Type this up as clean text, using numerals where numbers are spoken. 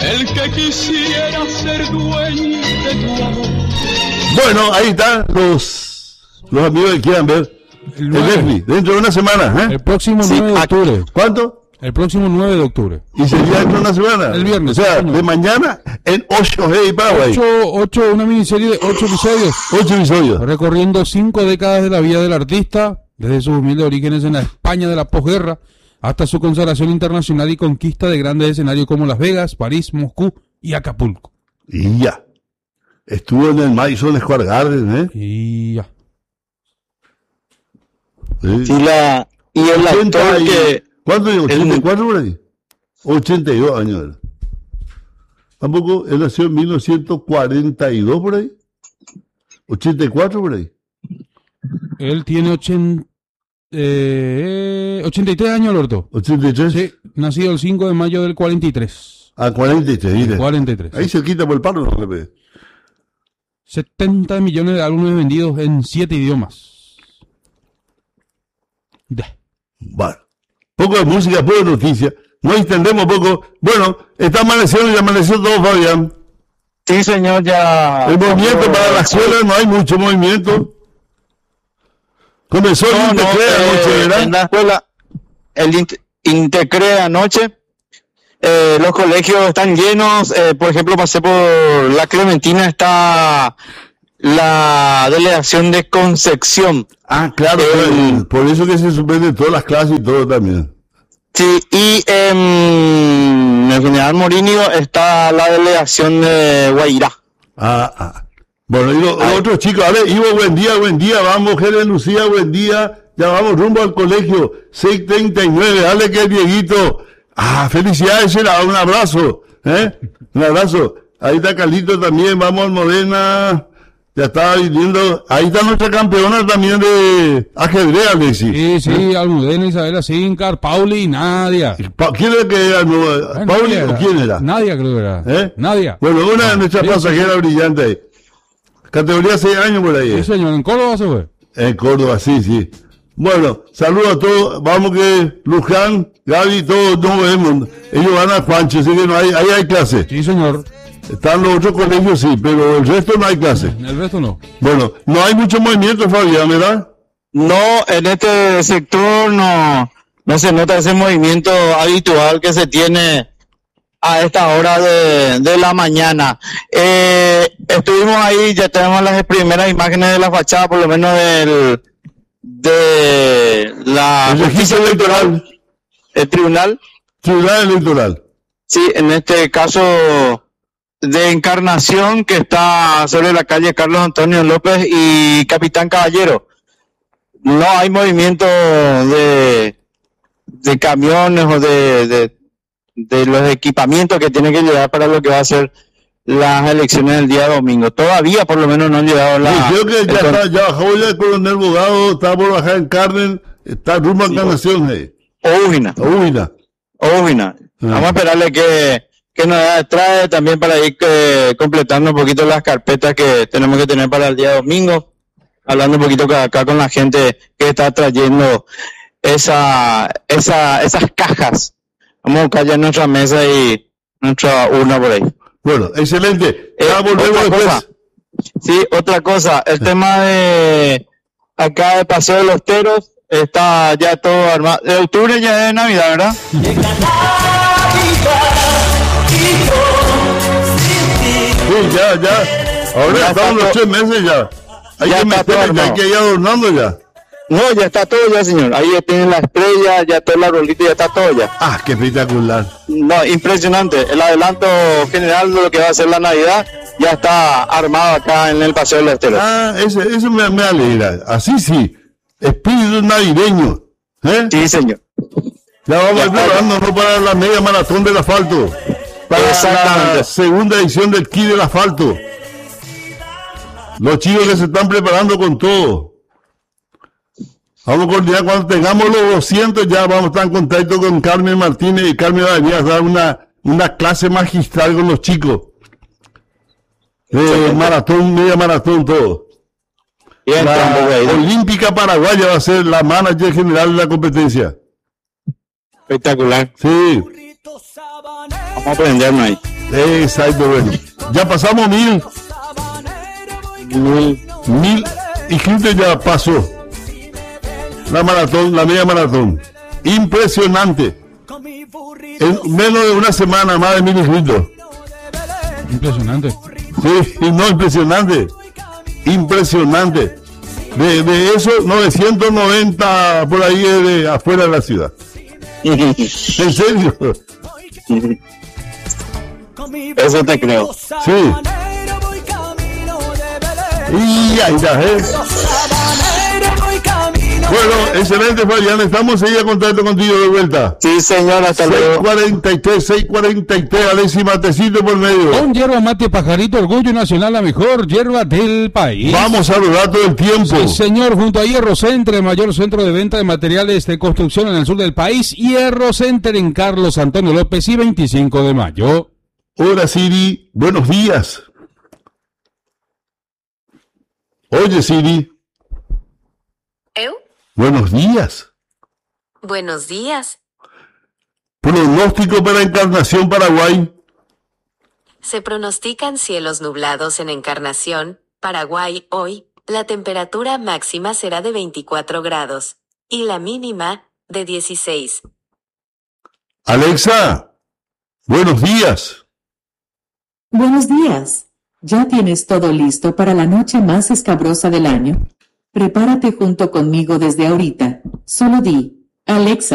el que quisiera ser dueño de tu amor. Bueno, ahí están los amigos que quieran ver el Leslie, dentro de una semana, ¿eh? El próximo 9 de octubre. ¿Cuánto? El próximo 9 de octubre. ¿Y sería dentro de una semana? El viernes. O sea, de mañana en 8G Paraguay. 8, una miniserie de 8 episodios. 8 episodios. Recorriendo 5 décadas de la vida del artista, desde sus humildes orígenes en la España de la posguerra, hasta su consagración internacional y conquista de grandes escenarios como Las Vegas, París, Moscú y Acapulco. Y ya. Estuvo en el Madison Square Garden, ¿eh? Y ya. Sí. Y el actor que... ¿Cuánto digo? ¿84 por ahí? 82 años era. Tampoco, él nació en 1942 por ahí. 84 por ahí. Él tiene 83 años, Alberto. ¿83? Sí, nacido el 5 de mayo del 43. Ah, 43, mire. 43. Ahí se quita por el palo, no le ve. 70 millones de álbumes vendidos en 7 idiomas. Bueno. Poco de música, poco de noticia. No extendemos poco. Bueno, está amaneciendo y amaneció todo, Fabián. Sí, señor, ya... El movimiento para la escuela, no hay mucho movimiento. Comenzó el Intecre anoche, ¿verdad? En la escuela, el Intecre anoche. Los colegios están llenos. Por ejemplo, pasé por la Clementina, está la delegación de Concepción. Ah, claro, por eso que se suspenden todas las clases y todo también. Sí, y en el General Morinio está la delegación de Guairá. Bueno, y los otros chicos, a ver, Ivo, buen día, vamos, Jerez Lucía, buen día, ya vamos rumbo al colegio, 6:39, dale que Dieguito, felicidades, un abrazo, un abrazo, ahí está Carlito también, vamos al Modena, ya estaba viviendo, ahí está nuestra campeona también de ajedrez, Alexis. Sí, Almudena, Isabela Sincar, Pauli y Nadia. ¿Quién era que era? ¿Pauli o quién era? Nadia creo que era. Nadia. Bueno, una de nuestras pasajeras brillantes ahí. Categoría 6 años por ahí. Sí, señor, en Córdoba se fue. En Córdoba, sí. Bueno, saludos a todos. Vamos que Luján, Gaby, todos nos vemos. Ellos van a Juancho, así que no hay, ahí hay clase. Sí, señor. Están los otros colegios, sí, pero el resto no hay clase. El resto no. Bueno, no hay mucho movimiento, Fabián, ¿verdad? No, en este sector no se nota ese movimiento habitual que se tiene a esta hora de la mañana. Estuvimos ahí, ya tenemos las primeras imágenes de la fachada, por lo menos de la justicia electoral. El tribunal Electoral. Sí, en este caso de Encarnación, que está sobre la calle Carlos Antonio López y Capitán Caballero. No hay movimiento de camiones o de los equipamientos que tienen que llegar para lo que va a ser las elecciones del día domingo. Todavía por lo menos no han llegado creo que ya bajó ya el coronel Bogado, está por bajar en Carmen, está rumbo a Encarnación. Ovina. Vamos a esperarle que nos trae también para ir completando un poquito las carpetas que tenemos que tener para el día domingo, hablando un poquito acá con la gente que está trayendo esas cajas. Vamos a buscar ya nuestra mesa y nuestra urna por ahí. Bueno, excelente. Ya volvemos después. Sí, otra cosa, el tema de acá de Paseo de los Teros está ya todo armado. De octubre ya es Navidad, ¿verdad? Sí, ya. Ahora ya estamos los 3 meses ya. Hay que ir adornando ya. No, ya está todo ya, señor. Ahí ya tienen la estrella, ya todo el arbolito, ya está todo ya. Qué espectacular. No, impresionante. El adelanto general de lo que va a ser la Navidad ya está armado acá en el Paseo de los Teros. Eso me alegra. Así sí. Espíritu navideño. Sí, señor. Ya vamos preparándonos para la media maratón del asfalto. Para la segunda edición del Kit del asfalto. Los chicos que se están preparando con todo. Vamos a coordinar cuando tengamos los 200, ya vamos a estar en contacto con Carmen Martínez y Carmen va a venir a dar una clase magistral con los chicos. Maratón, media maratón, todo. La Olímpica Paraguaya va a ser la manager general de la competencia. Espectacular. Sí. Vamos a aprendernos ahí. Exacto, bueno. Ya pasamos 1000. 1000 inscritos ya pasó. La maratón, la media maratón. Impresionante. En menos de una semana, más de 1000 inscritos. Impresionante. Sí, no, impresionante. Impresionante. De eso, 990 por ahí de afuera de la ciudad. ¿En serio? Eso te creo. Sí. Y ahí está, Bueno, excelente, Fabián. Estamos ahí a contacto contigo de vuelta. Sí, señor, hasta luego. 643, Alexis, matecito por medio. Con yerba mate pajarito, orgullo nacional, la mejor yerba del país. Vamos a los datos del tiempo. Sí, señor, junto a Hierro Center, el mayor centro de venta de materiales de construcción en el sur del país. Hierro Center en Carlos Antonio López y 25 de mayo. Hola, Siri. Buenos días. Oye, Siri. Buenos días. Buenos días. Pronóstico para Encarnación, Paraguay. Se pronostican cielos nublados en Encarnación, Paraguay hoy. La temperatura máxima será de 24 grados y la mínima de 16. Alexa, buenos días. Buenos días. ¿Ya tienes todo listo para la noche más escabrosa del año? Prepárate junto conmigo desde ahorita. Solo di, Alexa,